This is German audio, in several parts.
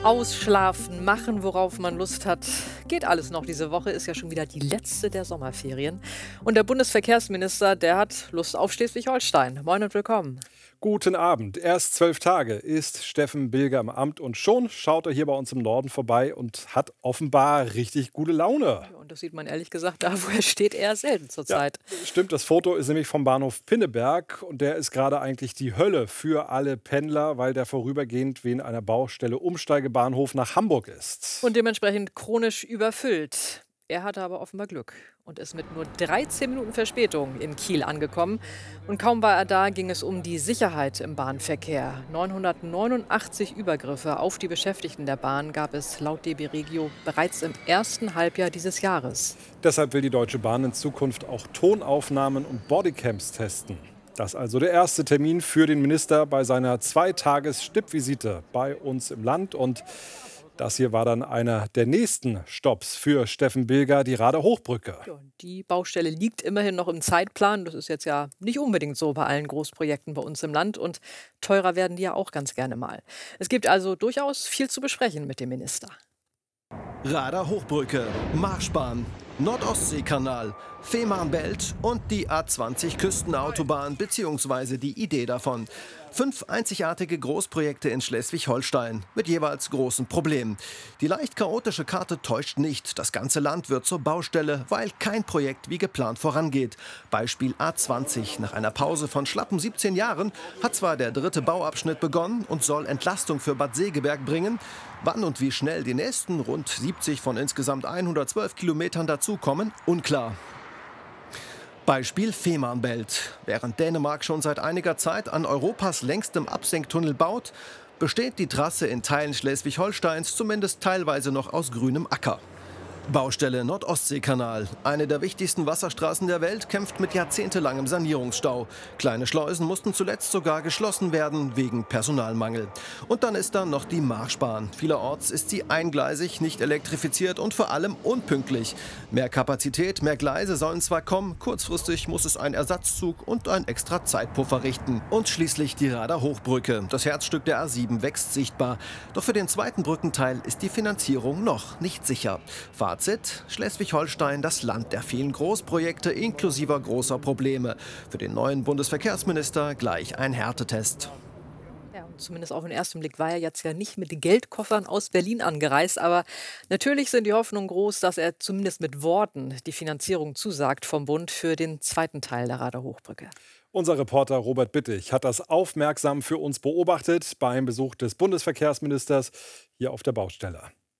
Ausschlafen, machen, worauf man Lust hat. Geht alles noch diese Woche, ist ja schon wieder die letzte der Sommerferien. Und der Bundesverkehrsminister, der hat Lust auf Schleswig-Holstein. Moin und willkommen. Guten Abend. Erst 12 Tage ist Steffen Bilger im Amt und schon schaut er hier bei uns im Norden vorbei und hat offenbar richtig gute Laune. Ja, und das sieht man ehrlich gesagt da, wo er steht, eher selten zurzeit. Ja, stimmt, das Foto ist nämlich vom Bahnhof Pinneberg und der ist gerade eigentlich die Hölle für alle Pendler, weil der vorübergehend wegen einer Baustelle Umsteigebahnhof nach Hamburg ist. Und dementsprechend chronisch überfüllt. Er hatte aber offenbar Glück und ist mit nur 13 Minuten Verspätung in Kiel angekommen. Und kaum war er da, ging es um die Sicherheit im Bahnverkehr. 989 Übergriffe auf die Beschäftigten der Bahn gab es laut DB Regio bereits im ersten Halbjahr dieses Jahres. Deshalb will die Deutsche Bahn in Zukunft auch Tonaufnahmen und Bodycams testen. Das ist also der erste Termin für den Minister bei seiner Zweitages-Stippvisite bei uns im Land. Und das hier war dann einer der nächsten Stopps für Steffen Bilger, die Rader Hochbrücke. Ja, die Baustelle liegt immerhin noch im Zeitplan. Das ist jetzt ja nicht unbedingt so bei allen Großprojekten bei uns im Land. Und teurer werden die ja auch ganz gerne mal. Es gibt also durchaus viel zu besprechen mit dem Minister. Rader Hochbrücke, Marschbahn, Nordostseekanal, Fehmarnbelt und die A20 Küstenautobahn bzw. die Idee davon. 5 einzigartige Großprojekte in Schleswig-Holstein mit jeweils großen Problemen. Die leicht chaotische Karte täuscht nicht. Das ganze Land wird zur Baustelle, weil kein Projekt wie geplant vorangeht. Beispiel A20. Nach einer Pause von schlappen 17 Jahren hat zwar der dritte Bauabschnitt begonnen und soll Entlastung für Bad Segeberg bringen. Wann und wie schnell die nächsten rund 70 von insgesamt 112 Kilometern dazukommen, unklar. Beispiel Fehmarnbelt. Während Dänemark schon seit einiger Zeit an Europas längstem Absenktunnel baut, besteht die Trasse in Teilen Schleswig-Holsteins zumindest teilweise noch aus grünem Acker. Baustelle Nordostseekanal. Eine der wichtigsten Wasserstraßen der Welt kämpft mit jahrzehntelangem Sanierungsstau. Kleine Schleusen mussten zuletzt sogar geschlossen werden wegen Personalmangel. Und dann ist da noch die Marschbahn. Vielerorts ist sie eingleisig, nicht elektrifiziert und vor allem unpünktlich. Mehr Kapazität, mehr Gleise sollen zwar kommen, kurzfristig muss es ein Ersatzzug und ein extra Zeitpuffer richten. Und schließlich die Rader Hochbrücke. Das Herzstück der A7 wächst sichtbar. Doch für den zweiten Brückenteil ist die Finanzierung noch nicht sicher. Fazit: Schleswig-Holstein, das Land der vielen Großprojekte inklusive großer Probleme. Für den neuen Bundesverkehrsminister gleich ein Härtetest. Ja, und zumindest auf den ersten Blick war er jetzt ja nicht mit Geldkoffern aus Berlin angereist. Aber natürlich sind die Hoffnungen groß, dass er zumindest mit Worten die Finanzierung zusagt vom Bund für den zweiten Teil der Rader Hochbrücke. Unser Reporter Robert Bittig hat das aufmerksam für uns beobachtet beim Besuch des Bundesverkehrsministers hier auf der Baustelle.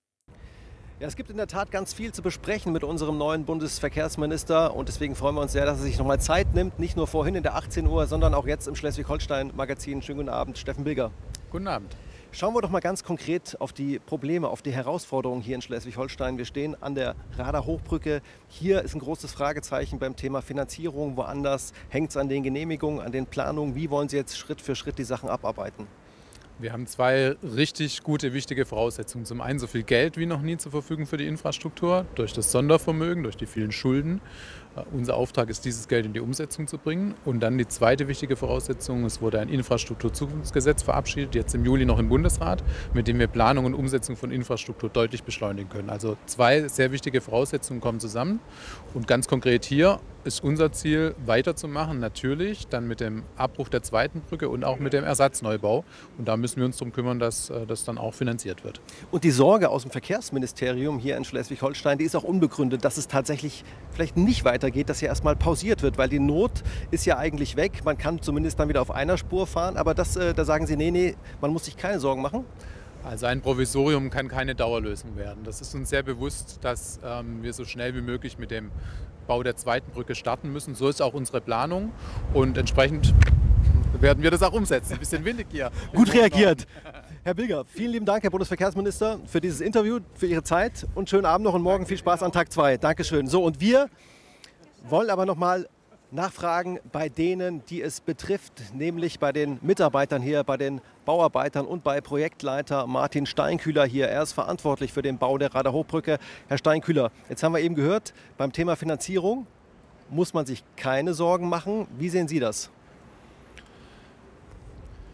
Ja, es gibt in der Tat ganz viel zu besprechen mit unserem neuen Bundesverkehrsminister und deswegen freuen wir uns sehr, dass er sich nochmal Zeit nimmt, nicht nur vorhin in der 18 Uhr, sondern auch jetzt im Schleswig-Holstein-Magazin. Schönen guten Abend, Steffen Bilger. Guten Abend. Schauen wir doch mal ganz konkret auf die Probleme, auf die Herausforderungen hier in Schleswig-Holstein. Wir stehen an der Rader Hochbrücke. Hier ist ein großes Fragezeichen beim Thema Finanzierung. Woanders hängt es an den Genehmigungen, an den Planungen. Wie wollen Sie jetzt Schritt für Schritt die Sachen abarbeiten? Wir haben zwei richtig gute, wichtige Voraussetzungen. Zum einen so viel Geld wie noch nie zur Verfügung für die Infrastruktur, durch das Sondervermögen, durch die vielen Schulden. Unser Auftrag ist, dieses Geld in die Umsetzung zu bringen. Und dann die zweite wichtige Voraussetzung, es wurde ein Infrastrukturzukunftsgesetz verabschiedet, jetzt im Juli noch im Bundesrat, mit dem wir Planung und Umsetzung von Infrastruktur deutlich beschleunigen können. Also zwei sehr wichtige Voraussetzungen kommen zusammen. Und ganz konkret hier ist unser Ziel, weiterzumachen, natürlich, dann mit dem Abbruch der zweiten Brücke und auch mit dem Ersatzneubau. Und da müssen wir uns darum kümmern, dass das dann auch finanziert wird. Und die Sorge aus dem Verkehrsministerium hier in Schleswig-Holstein, die ist auch unbegründet, dass es tatsächlich vielleicht nicht weitergeht, dass hier erstmal pausiert wird, weil die Not ist ja eigentlich weg. Man kann zumindest dann wieder auf einer Spur fahren, aber da sagen Sie, nee, man muss sich keine Sorgen machen. Also ein Provisorium kann keine Dauerlösung werden. Das ist uns sehr bewusst, dass wir so schnell wie möglich mit dem Bau der zweiten Brücke starten müssen. So ist auch unsere Planung und entsprechend werden wir das auch umsetzen. Ein bisschen windig hier. Gut reagiert. Herr Bilger, vielen lieben Dank, Herr Bundesverkehrsminister, für dieses Interview, für Ihre Zeit und schönen Abend noch und morgen viel Spaß an Tag 2. Dankeschön. So, und wir wollen aber noch mal nachfragen bei denen, die es betrifft, nämlich bei den Mitarbeitern hier, bei den Bauarbeitern und bei Projektleiter Martin Steinkühler hier. Er ist verantwortlich für den Bau der Rader Hochbrücke. Herr Steinkühler, jetzt haben wir eben gehört, beim Thema Finanzierung muss man sich keine Sorgen machen. Wie sehen Sie das?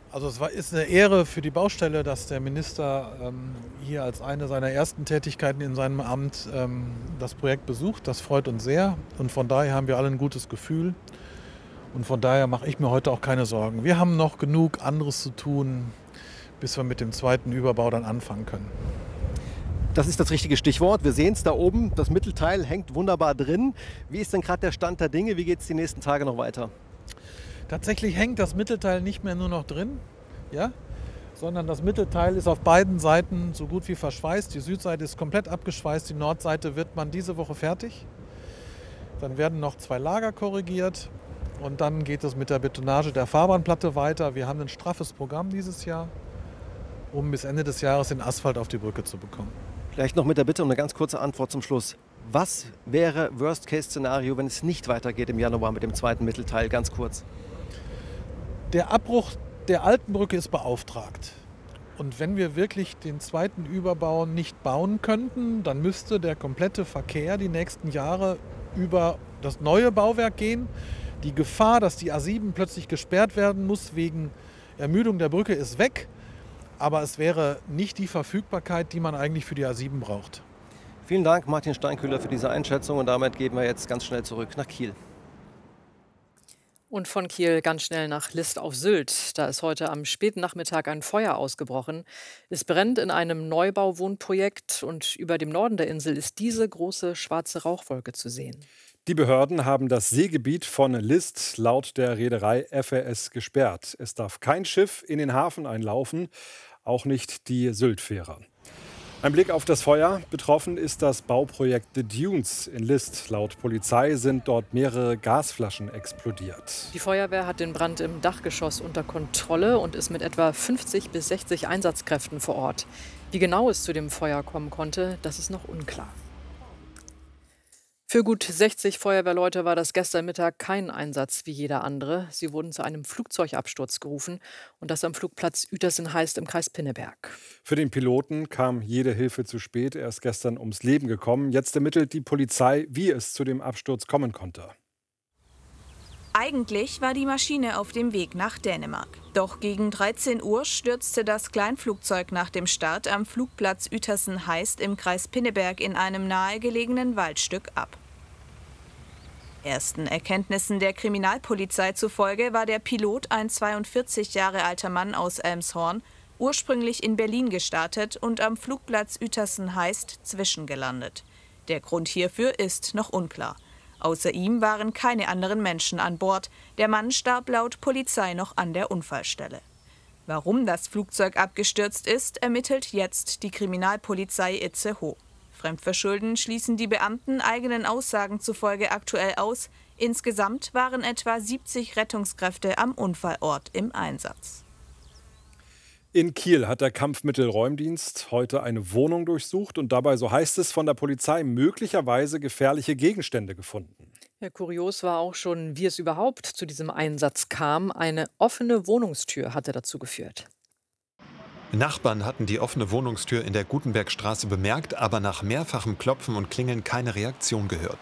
Also ist eine Ehre für die Baustelle, dass der Minister hier als eine seiner ersten Tätigkeiten in seinem Amt das Projekt besucht. Das freut uns sehr und von daher haben wir alle ein gutes Gefühl. Und von daher mache ich mir heute auch keine Sorgen. Wir haben noch genug anderes zu tun, bis wir mit dem zweiten Überbau dann anfangen können. Das ist das richtige Stichwort. Wir sehen es da oben. Das Mittelteil hängt wunderbar drin. Wie ist denn gerade der Stand der Dinge? Wie geht es die nächsten Tage noch weiter? Tatsächlich hängt das Mittelteil nicht mehr nur noch drin, ja? Sondern das Mittelteil ist auf beiden Seiten so gut wie verschweißt. Die Südseite ist komplett abgeschweißt, die Nordseite wird man diese Woche fertig. Dann werden noch 2 Lager korrigiert und dann geht es mit der Betonage der Fahrbahnplatte weiter. Wir haben ein straffes Programm dieses Jahr, um bis Ende des Jahres den Asphalt auf die Brücke zu bekommen. Vielleicht noch mit der Bitte um eine ganz kurze Antwort zum Schluss. Was wäre Worst-Case-Szenario, wenn es nicht weitergeht im Januar mit dem zweiten Mittelteil? Ganz kurz. Der Abbruch der alten Brücke ist beauftragt. Und wenn wir wirklich den zweiten Überbau nicht bauen könnten, dann müsste der komplette Verkehr die nächsten Jahre über das neue Bauwerk gehen. Die Gefahr, dass die A7 plötzlich gesperrt werden muss wegen Ermüdung der Brücke, ist weg. Aber es wäre nicht die Verfügbarkeit, die man eigentlich für die A7 braucht. Vielen Dank, Martin Steinkühler, für diese Einschätzung. Und damit gehen wir jetzt ganz schnell zurück nach Kiel. Und von Kiel ganz schnell nach List auf Sylt. Da ist heute am späten Nachmittag ein Feuer ausgebrochen. Es brennt in einem Neubauwohnprojekt und über dem Norden der Insel ist diese große schwarze Rauchwolke zu sehen. Die Behörden haben das Seegebiet von List laut der Reederei FRS gesperrt. Es darf kein Schiff in den Hafen einlaufen, auch nicht die Sylt-Fähre. Ein Blick auf das Feuer. Betroffen ist das Bauprojekt The Dunes in List. Laut Polizei sind dort mehrere Gasflaschen explodiert. Die Feuerwehr hat den Brand im Dachgeschoss unter Kontrolle und ist mit etwa 50 bis 60 Einsatzkräften vor Ort. Wie genau es zu dem Feuer kommen konnte, das ist noch unklar. Für gut 60 Feuerwehrleute war das gestern Mittag kein Einsatz wie jeder andere. Sie wurden zu einem Flugzeugabsturz gerufen und das am Flugplatz Uetersen-Heist im Kreis Pinneberg. Für den Piloten kam jede Hilfe zu spät. Er ist gestern ums Leben gekommen. Jetzt ermittelt die Polizei, wie es zu dem Absturz kommen konnte. Eigentlich war die Maschine auf dem Weg nach Dänemark. Doch gegen 13 Uhr stürzte das Kleinflugzeug nach dem Start am Flugplatz Uetersen-Heist im Kreis Pinneberg in einem nahegelegenen Waldstück ab. Ersten Erkenntnissen der Kriminalpolizei zufolge war der Pilot ein 42 Jahre alter Mann aus Elmshorn, ursprünglich in Berlin gestartet und am Flugplatz Uetersen-Heist zwischengelandet. Der Grund hierfür ist noch unklar. Außer ihm waren keine anderen Menschen an Bord. Der Mann starb laut Polizei noch an der Unfallstelle. Warum das Flugzeug abgestürzt ist, ermittelt jetzt die Kriminalpolizei Itzehoe. Fremdverschulden schließen die Beamten eigenen Aussagen zufolge aktuell aus. Insgesamt waren etwa 70 Rettungskräfte am Unfallort im Einsatz. In Kiel hat der Kampfmittelräumdienst heute eine Wohnung durchsucht und dabei, so heißt es von der Polizei, möglicherweise gefährliche Gegenstände gefunden. Ja, kurios war auch schon, wie es überhaupt zu diesem Einsatz kam. Eine offene Wohnungstür hatte dazu geführt. Nachbarn hatten die offene Wohnungstür in der Gutenbergstraße bemerkt, aber nach mehrfachem Klopfen und Klingeln keine Reaktion gehört.